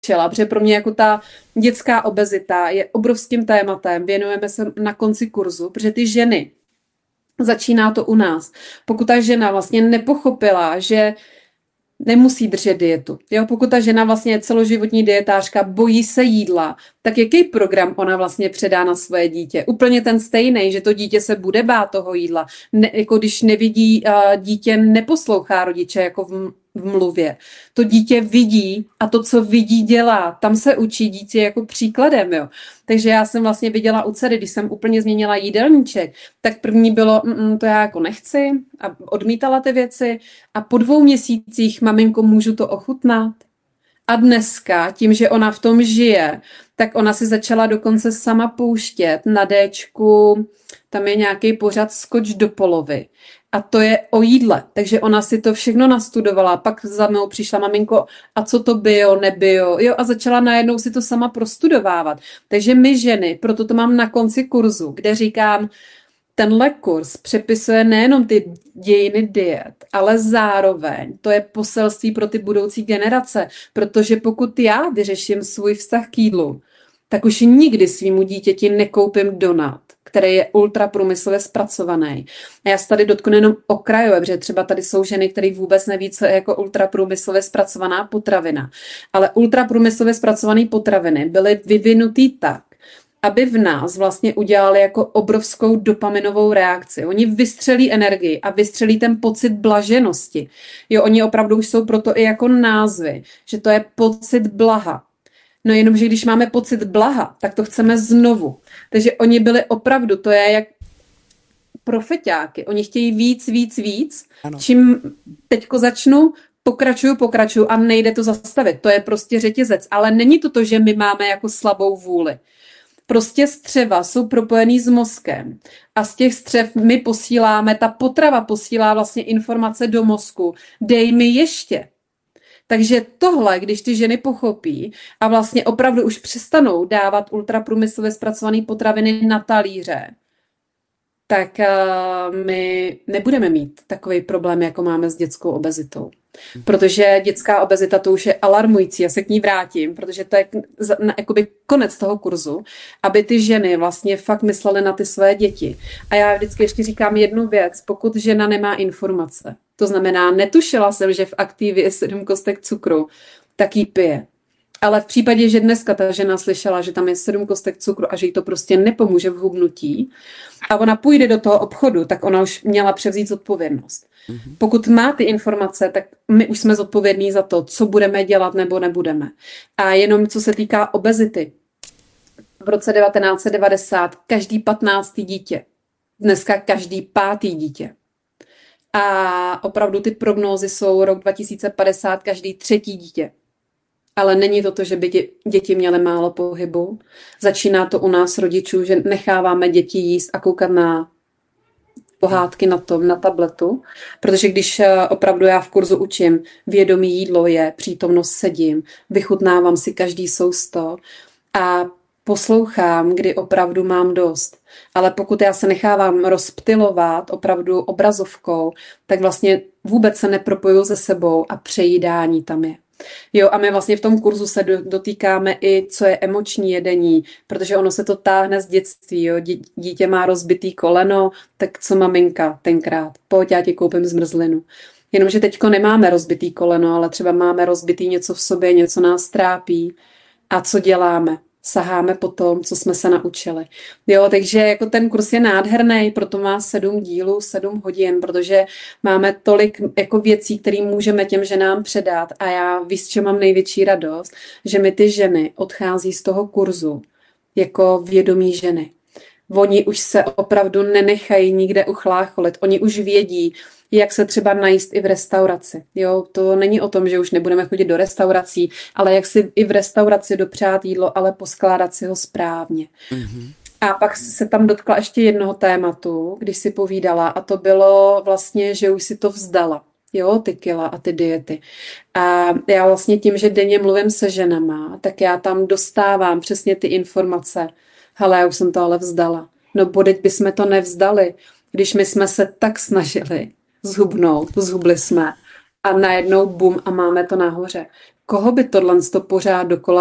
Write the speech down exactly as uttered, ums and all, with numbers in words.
slyšela, protože pro mě jako ta dětská obezita je obrovským tématem, věnujeme se na konci kurzu, protože ty ženy, začíná to u nás, pokud ta žena vlastně nepochopila, že nemusí držet dietu. Jo, pokud ta žena vlastně je celoživotní dietářka, bojí se jídla, tak jaký program ona vlastně předá na svoje dítě? Úplně ten stejný, že to dítě se bude bát toho jídla. Ne, jako když nevidí, uh, dítě neposlouchá rodiče jako v, v mluvě. To dítě vidí a to, co vidí, dělá. Tam se učí dítě jako příkladem. Jo. Takže já jsem vlastně viděla u dcery, když jsem úplně změnila jídelníček, tak první bylo, mm, to já jako nechci a odmítala ty věci a po dvou měsících, maminko, můžu to ochutnat? A dneska, tím, že ona v tom žije, tak ona si začala dokonce sama pouštět na déčku, tam je nějaký pořad Skoč do polovy. A to je o jídle. Takže ona si to všechno nastudovala. Pak za mnou přišla maminko, a co to bio, nebio. Jo, a začala najednou si to sama prostudovávat. Takže my ženy, proto to mám na konci kurzu, kde říkám, tenhle kurz přepisuje nejenom ty dějiny diet, ale zároveň to je poselství pro ty budoucí generace, protože pokud já vyřeším svůj vztah k jídlu, tak už nikdy svýmu dítěti nekoupím donut, který je ultraprůmyslově zpracovaný. A já se tady dotknu jenom okrajové, protože třeba tady jsou ženy, které vůbec neví, co je jako ultraprůmyslově zpracovaná potravina. Ale ultraprůmyslově zpracované potraviny byly vyvinutý tak, aby v nás vlastně udělali jako obrovskou dopaminovou reakci. Oni vystřelí energii a vystřelí ten pocit blaženosti. Jo, oni opravdu už jsou proto i jako názvy, že to je pocit blaha. No jenom, že když máme pocit blaha, tak to chceme znovu. Takže oni byli opravdu, to je jak profeťáky. Oni chtějí víc, víc, víc. Ano. Čím teďko začnu, pokračuju, pokračuju a nejde to zastavit. To je prostě řetězec. Ale není to to, že my máme jako slabou vůli. Prostě střeva jsou propojený s mozkem a z těch střev my posíláme, ta potrava posílá vlastně informace do mozku. Dej mi ještě. Takže tohle, když ty ženy pochopí a vlastně opravdu už přestanou dávat ultraprůmyslově zpracované potraviny na talíře, tak uh, my nebudeme mít takový problém, jako máme s dětskou obezitou. Protože dětská obezita to už je alarmující, já se k ní vrátím, protože to je na, jakoby konec toho kurzu, aby ty ženy vlastně fakt myslely na ty své děti. A já vždycky ještě říkám jednu věc, pokud žena nemá informace, to znamená, netušila jsem, že v Activii je sedm kostek cukru, tak jí pije. Ale v případě, že dneska ta žena slyšela, že tam je sedm kostek cukru a že jí to prostě nepomůže v hubnutí a ona půjde do toho obchodu, tak ona už měla převzít zodpovědnost. Mm-hmm. Pokud má ty informace, tak my už jsme zodpovědní za to, co budeme dělat nebo nebudeme. A jenom co se týká obezity, v roce devatenáct set devadesát každý patnáctý dítě, dneska každý pátý dítě. A opravdu ty prognózy jsou rok dva tisíce padesát každý třetí dítě. Ale není to to, že by dě, děti měly málo pohybu. Začíná to u nás rodičů, že necháváme děti jíst a koukat na pohádky na tom, na tabletu. Protože když opravdu já v kurzu učím, vědomí jídlo je, přítomnost sedím, vychutnávám si každý sousto a poslouchám, kdy opravdu mám dost. Ale pokud já se nechávám rozptylovat opravdu obrazovkou, tak vlastně vůbec se nepropoju se sebou a přejídání tam je. Jo, a my vlastně v tom kurzu se dotýkáme i, co je emoční jedení, protože ono se to táhne z dětství, jo. Dítě má rozbitý koleno, tak co maminka tenkrát? Pojď, já ti koupím zmrzlinu. Jenomže teďko nemáme rozbitý koleno, ale třeba máme rozbitý něco v sobě, něco nás trápí. A co děláme? Saháme po tom, co jsme se naučili. Jo, takže jako ten kurz je nádherný, proto má sedm dílů, sedm hodin, protože máme tolik jako věcí, které můžeme těm ženám předat a já víš, že mám největší radost, že mi ty ženy odchází z toho kurzu jako vědomí ženy. Oni už se opravdu nenechají nikde uchlácholit, oni už vědí, jak se třeba najíst i v restauraci. Jo, to není o tom, že už nebudeme chodit do restaurací, ale jak si i v restauraci dopřát jídlo, ale poskládat si ho správně. Mm-hmm. A pak se tam dotkla ještě jednoho tématu, když si povídala, a to bylo vlastně, že už si to vzdala. Jo, ty kila a ty diety. A já vlastně tím, že denně mluvím se ženama, tak já tam dostávám přesně ty informace. Hele, já už jsem to ale vzdala. No bodeď bychom to nevzdali, když my jsme se tak snažili zhubnout, zhubli jsme a najednou bum a máme to nahoře. koho by tohle pořád dokola